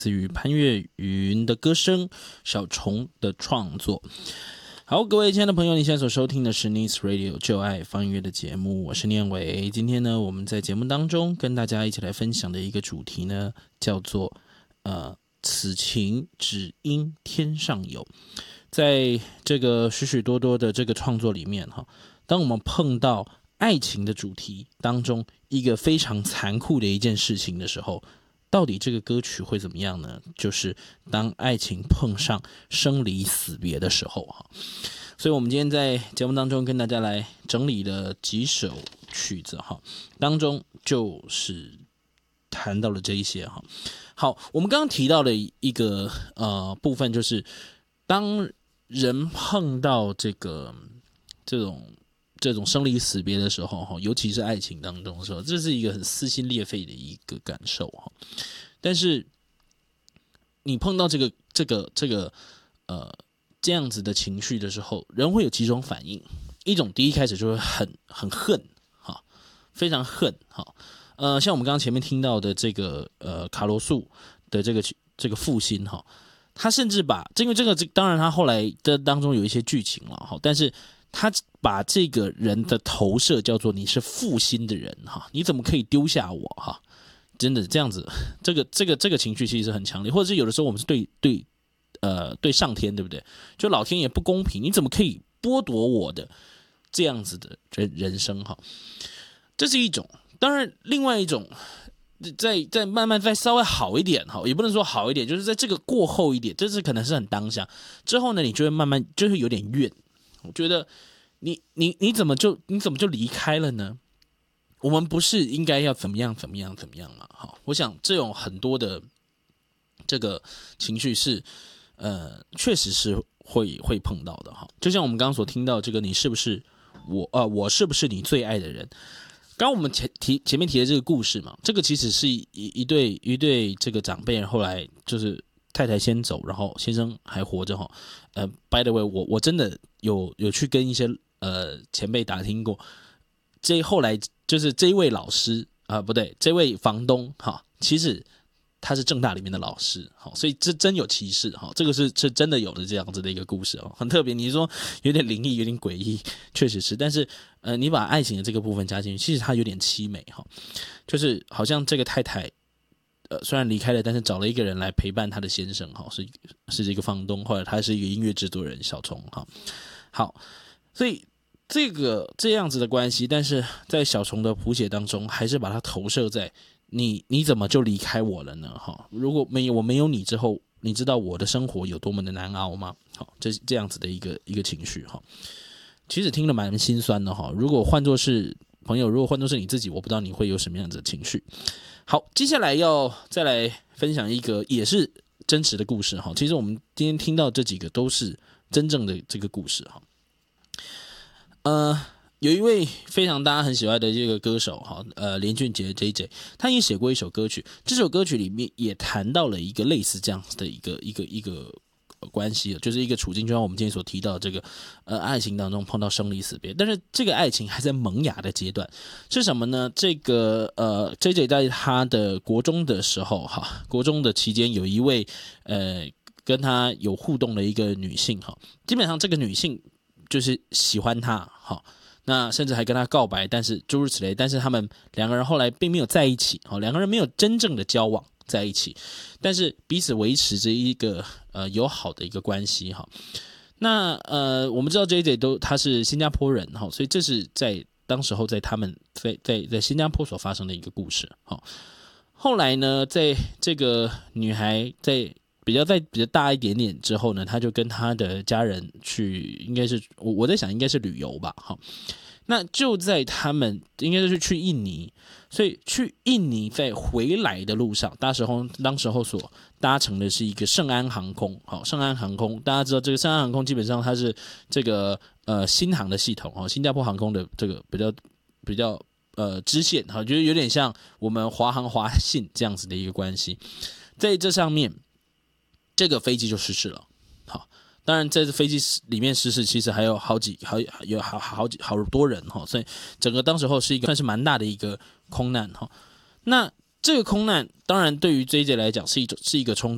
自于潘越云的歌声，小虫的创作。好，各位亲爱的朋友，你现在所收听的是 Nice Radio 就爱放音乐的节目，我是念伟。今天呢，我们在节目当中跟大家一起来分享的一个主题呢，叫做此情只应天上有。在这个许许多多的这个创作里面哈，当我们碰到爱情的主题当中一个非常残酷的一件事情的时候，到底这个歌曲会怎么样呢？就是当爱情碰上生离死别的时候哈。所以我们今天在节目当中跟大家来整理了几首曲子哈，当中就是谈到了这一些哈。好，我们刚刚提到的一个部分，就是当人碰到这种生离死别的时候，尤其是爱情当中的时候，这是一个很撕心裂肺的一个感受哈。但是你碰到这样子的情绪的时候，人会有几种反应。一种第一开始就会很恨哈，非常恨哈。像我们刚刚前面听到的这个卡罗素的这个负心哈，他甚至把因为这个当然他后来的当中有一些剧情了哈，但是他把这个人的投射叫做你是负心的人哈，你怎么可以丢下我哈？真的这样子，这个情绪其实是很强烈，或者是有的时候我们是对上天，对不对？就老天爷不公平，你怎么可以剥夺我的这样子的人生哈？这是一种，当然另外一种，再慢慢再稍微好一点哈，也不能说好一点，就是在这个过后一点，这是可能是很当下之后呢，你就会慢慢就会有点怨。我觉得你怎么就离开了呢？我们不是应该要怎么样吗？好，我想这种很多的这个情绪是确实是会碰到的哈。就像我们刚刚所听到这个，你是不是我是不是你最爱的人？刚刚我们前面提的这个故事嘛，这个其实是一对这个长辈，后来就是太太先走，然后先生还活着哈。by the way， 我真的有去跟一些前辈打听过，后来就是这一位老师不对，这位房东哈，其实他是政大里面的老师，好，所以这真有其事哈，这个是真的有的这样子的一个故事哦，很特别。你说有点灵异，有点诡异，确实是，但是你把爱情的这个部分加进去，其实它有点凄美哈，就是好像这个太太虽然离开了，但是找了一个人来陪伴他的先生哈，是这个房东，后来他是一个音乐制作人小虫哈，好，所以这样子的关系，但是在小虫的谱写当中，还是把它投射在你怎么就离开我了呢？哈，如果我没有你之后，你知道我的生活有多么的难熬吗？好，这样子的一个情绪哈，其实听了蛮心酸的哈。如果换作是朋友，如果换作是你自己，我不知道你会有什么样子的情绪。好，接下来要再来分享一个也是真实的故事哈。其实我们今天听到这几个都是真正的这个故事哈。有一位非常大家很喜欢的这个歌手哈，连俊杰 JJ， 他也写过一首歌曲，这首歌曲里面也谈到了一个类似这样子的一个关系，就是一个处境，就像我们今天所提到的这个爱情当中碰到生离死别，但是这个爱情还在萌芽的阶段，是什么呢？这个JJ 在他的国中的时候哈，国中的期间有一位跟他有互动的一个女性哈，基本上这个女性就是喜欢他哈。那甚至还跟他告白，但是诸如此类，但是他们两个人后来并没有在一起，两个人没有真正的交往在一起，但是彼此维持着一个友好的一个关系哈。那我们知道 JJ 他是新加坡人哈，所以这是在当时候在他们在新加坡所发生的一个故事哈。后来呢，在这个女孩在比较大一点点之后呢，他就跟他的家人去，应该是我在想应该是旅游吧，哈。那就在他们应该是去印尼，所以去印尼在回来的路上，当时候所搭乘的是一个圣安航空，好，圣安航空大家知道这个圣安航空基本上它是这个新航的系统哦，新加坡航空的这个比较支线，好，就是有点像我们华航华信这样子的一个关系，在这上面。这个飞机就失事了，好，当然在这飞机里面失事，其实还有好多人哈，所以整个当时候是一个算是蛮大的一个空难哈。那这个空难当然对于 JJ 来讲是一个冲